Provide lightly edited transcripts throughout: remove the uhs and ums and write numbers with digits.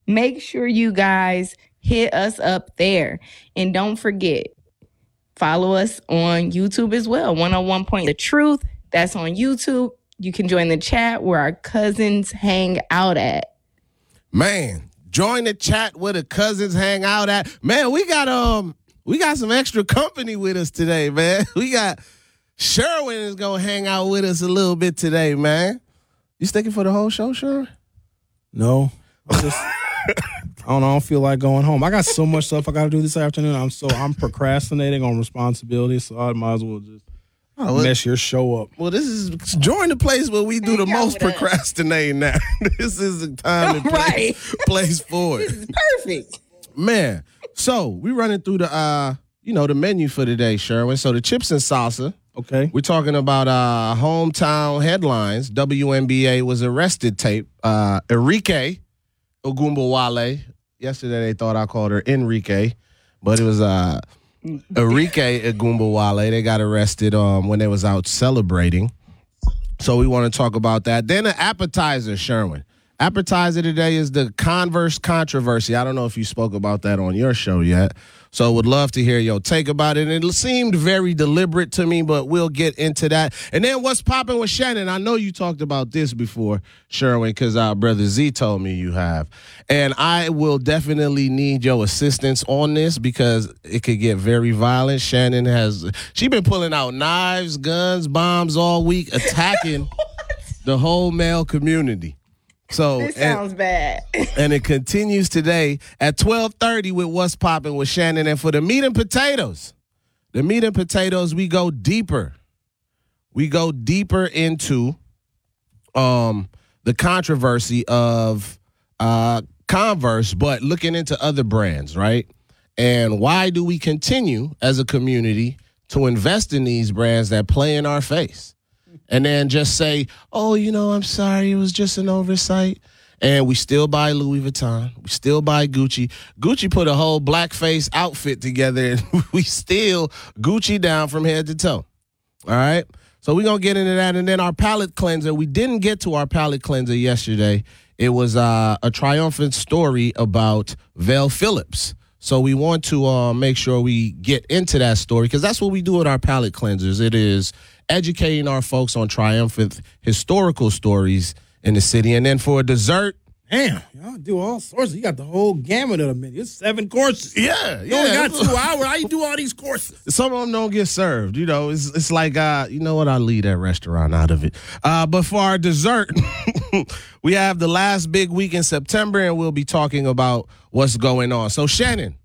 Make sure you guys hit us up there. And don't forget, follow us on YouTube as well. 101 Point The Truth. That's on YouTube. You can join the chat where our cousins hang out at. Man, join the chat where the cousins hang out at. Man, we got some extra company with us today, man. We got Sherwin is gonna hang out with us a little bit today, man. You sticking for the whole show, Sherwin? No. I don't feel like going home. I got so much stuff I got to do this afternoon. I'm procrastinating on responsibility, so I might as well just mess your show up. Well, this is join the place where we do the most procrastinating now. This is the time and place for it. This is perfect. Man, so we running through the the menu for today, Sherwin. So the chips and salsa. Okay. We're talking about hometown headlines. WNBA was arrested tape. Enrique Ogunbowale. Yesterday they thought I called her Enrique, but it was Enrique Ogunbowale. They got arrested when they was out celebrating. So we want to talk about that. Then an appetizer, Sherwin. Appetizer today is the Converse controversy. I don't know if you spoke about that on your show yet. So would love to hear your take about it. And it seemed very deliberate to me, but we'll get into that. And then what's popping with Shannon? I know you talked about this before, Sherwin, because our brother Z told me you have. And I will definitely need your assistance on this because it could get very violent. Shannon she been pulling out knives, guns, bombs all week, attacking the whole male community. So this sounds bad. And it continues today at 12:30 with What's Popping with Shannon. And for the meat and potatoes, we go deeper. We go deeper into the controversy of Converse, but looking into other brands, right? And why do we continue as a community to invest in these brands that play in our face? And then just say, oh, I'm sorry, it was just an oversight. And we still buy Louis Vuitton. We still buy Gucci. Gucci put a whole blackface outfit together, and we still Gucci down from head to toe. All right? So we're going to get into that. And then our palate cleanser. We didn't get to our palate cleanser yesterday. It was a triumphant story about Vel Phillips. So we want to make sure we get into that story because that's what we do with our palate cleansers. It is educating our folks on triumphant historical stories in the city. And then for a dessert. Damn, y'all do all sorts. You got the whole gamut of the menu. It's 7 courses. Yeah. You only got 2 hours. How you do all these courses? Some of them don't get served. It's like, you know what? I'll leave that restaurant out of it. But for our dessert, we have the last big week in September, and we'll be talking about what's going on. So, Shannon,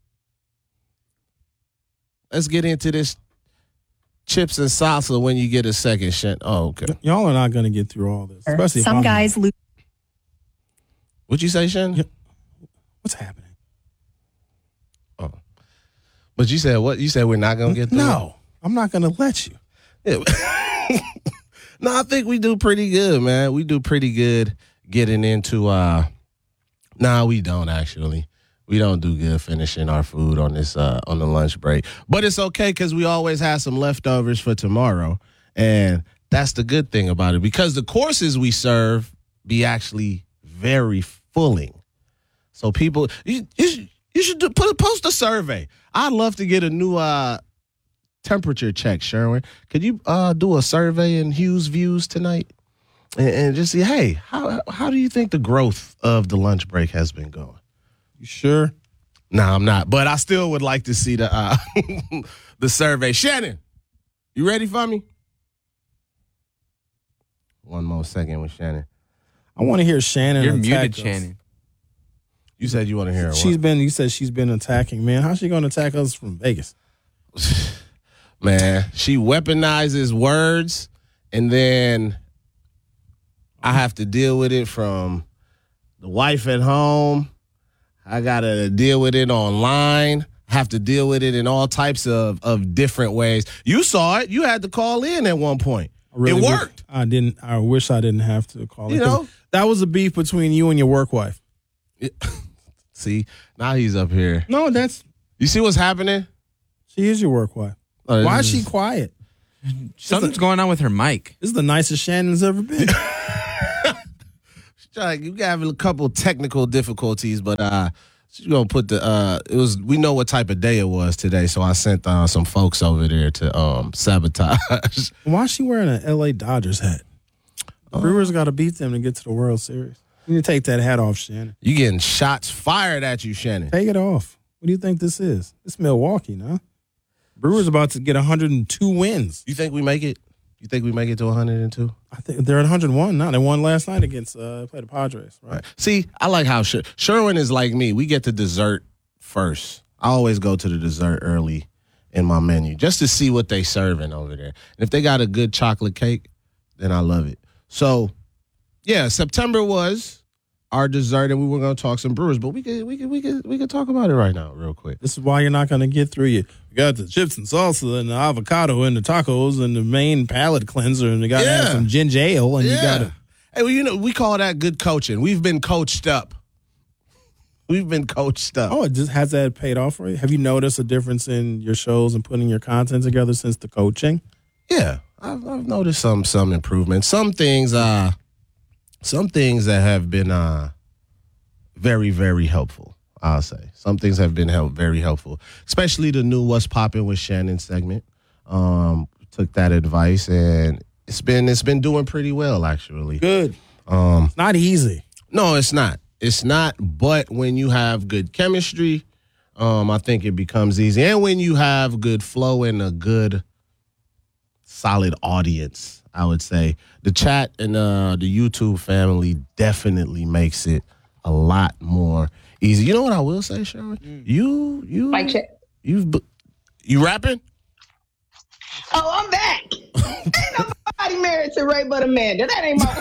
let's get into this chips and salsa when you get a second, Shannon. Oh, okay. Y'all are not going to get through all this. Especially some guys lose. What'd you say, Shannon? What's happening? Oh. But you said what? You said we're not going to get through? No, I'm not going to let you. Yeah. No, I think we do pretty good, man. We do pretty good getting into nah, we don't actually. We don't do good finishing our food on this on the lunch break. But it's okay because we always have some leftovers for tomorrow. And that's the good thing about it. Because the courses we serve be actually very filling. So people, you should post a survey. I'd love to get a new temperature check, Sherwin. Could you do a survey in Hughes Views tonight? And just see, hey, how do you think the growth of the lunch break has been going? You sure? No, I'm not. But I still would like to see the the survey. Shannon, you ready for me? One more second with Shannon. I want to hear Shannon. You're muted, us. Shannon. You said you want to hear her. You said she's been attacking, man. How's she going to attack us from Vegas? Man, she weaponizes words, and then I have to deal with it from the wife at home. I got to deal with it online. Have to deal with it in all types of different ways. You saw it. You had to call in at one point. It worked. I wish I didn't have to call in. You know? That was a beef between you and your work wife. See, now he's up here. No, You see what's happening? She is your work wife. Why is she quiet? Something's going on with her mic. This is the nicest Shannon's ever been. You got a couple technical difficulties, but she's gonna put we know what type of day it was today, so I sent some folks over there to sabotage. Why is she wearing an LA Dodgers hat? The Brewers got to beat them to get to the World Series. You need to take that hat off, Shannon. You getting shots fired at you, Shannon. Take it off. What do you think this is? It's Milwaukee, no? Brewers about to get 102 wins. You think we make it? You think we make it to 102? I think they're at 101 now. They won last night against play the Padres, right? See, I like how Sherwin is like me. We get the dessert first. I always go to the dessert early in my menu just to see what they serving over there. And if they got a good chocolate cake, then I love it. So, yeah, September was our dessert, and we were going to talk some Brewers, but we could talk about it right now, real quick. This is why you're not going to get through you. You got the chips and salsa and the avocado and the tacos and the main palate cleanser, and you got to have some ginger ale, and you got to. Hey, well, we call that good coaching. We've been coached up. Oh, has that paid off for you? Have you noticed a difference in your shows and putting your content together since the coaching? Yeah, I've noticed some improvements. Some things that have been very, very helpful, I'll say. Some things have been very helpful, especially the new What's Poppin' with Shannon segment. Took that advice, and it's been doing pretty well, actually. Good. It's not easy. No, it's not. It's not, but when you have good chemistry, I think it becomes easy. And when you have good flow and a good, solid audience, I would say. The chat and the YouTube family definitely makes it a lot more easy. You know what I will say, Sherman? You rapping? Oh, I'm back. Ain't nobody married to Ray but Amanda. That ain't my.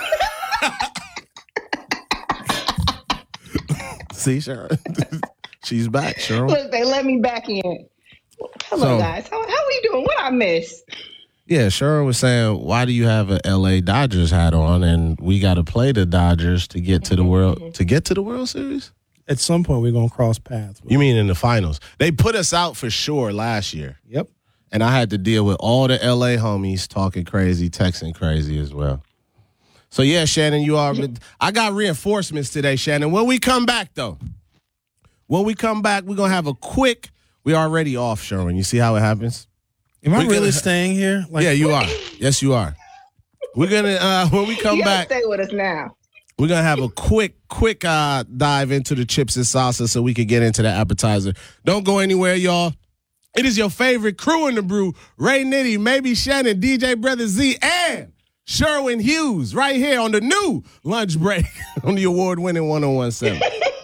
See, Sharon, she's back, Sharon. Look, they let me back in. Hello, guys. How we doing? What I missed? Yeah, Sharon was saying, why do you have an LA Dodgers hat on, and we got to play the Dodgers to get to the World Series? At some point, we're gonna cross paths. You mean in the finals? They put us out for sure last year. Yep. And I had to deal with all the LA homies talking crazy, texting crazy as well. So, yeah, Shannon, I got reinforcements today, Shannon. When we come back, though, we're going to have a quick, we already off, Sherman. You see how it happens? Am I really staying here? Yeah, you are. Yes, you are. We're going to, when we come back. Stay with us now. We're going to have a quick dive into the chips and salsa so we can get into the appetizer. Don't go anywhere, y'all. It is your favorite crew in the brew, Ray Nitty, maybe Shannon, DJ Brother Z, and Sherwin Hughes, right here on the new Lunch Break on the award-winning 101.7.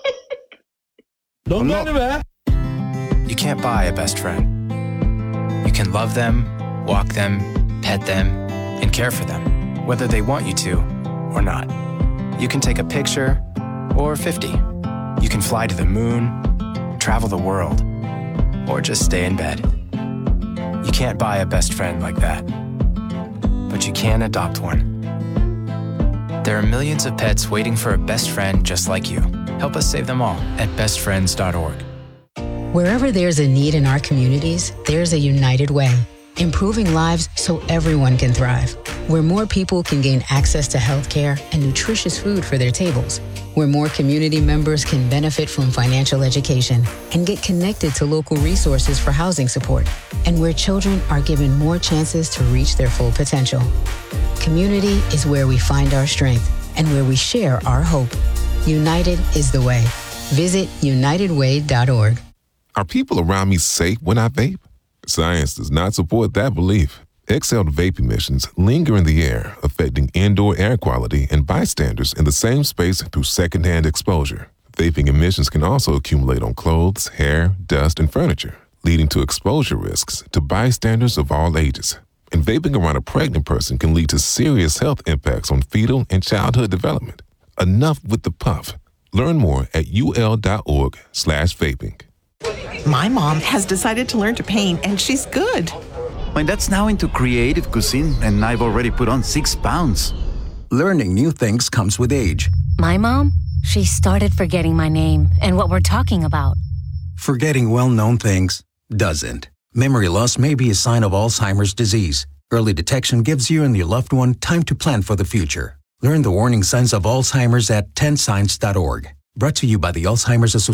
Don't go anywhere. You can't buy a best friend. You can love them, walk them, pet them, and care for them, whether they want you to or not. You can take a picture or 50. You can fly to the moon, travel the world, or just stay in bed. You can't buy a best friend like that, but you can adopt one. There are millions of pets waiting for a best friend just like you. Help us save them all at bestfriends.org. Wherever there's a need in our communities, there's a United Way, improving lives so everyone can thrive. Where more people can gain access to healthcare and nutritious food for their tables. Where more community members can benefit from financial education and get connected to local resources for housing support. And where children are given more chances to reach their full potential. Community is where we find our strength and where we share our hope. United is the way. Visit unitedway.org. Are people around me safe when I vape? Science does not support that belief. Exhaled vape emissions linger in the air, affecting indoor air quality and bystanders in the same space through secondhand exposure. Vaping emissions can also accumulate on clothes, hair, dust, and furniture, leading to exposure risks to bystanders of all ages. And vaping around a pregnant person can lead to serious health impacts on fetal and childhood development. Enough with the puff. Learn more at ul.org/vaping. My mom has decided to learn to paint, and she's good. My dad's now into creative cuisine, and I've already put on 6 pounds. Learning new things comes with age. My mom, she started forgetting my name and what we're talking about. Forgetting well-known things doesn't. Memory loss may be a sign of Alzheimer's disease. Early detection gives you and your loved one time to plan for the future. Learn the warning signs of Alzheimer's at 10signs.org. Brought to you by the Alzheimer's Association.